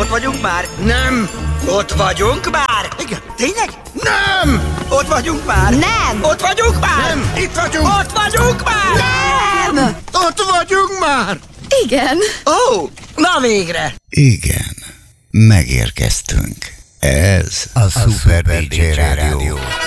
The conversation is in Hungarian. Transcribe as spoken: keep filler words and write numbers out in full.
Ott vagyunk már? Nem! Ott vagyunk már? Igen. Tényleg? Nem! Ott vagyunk már? Nem! Ott vagyunk már? Nem, itt vagyunk! Ott vagyunk már? Nem! Ott vagyunk már! Igen. Ó, oh, na végre! Igen, megérkeztünk. Ez a, a Super dé dzsé Rádió.